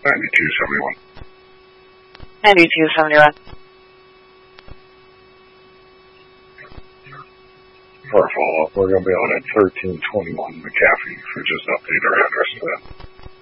9271. 9271. For a follow-up, we're going to be on at 1321 McAfee, so just update our address to that.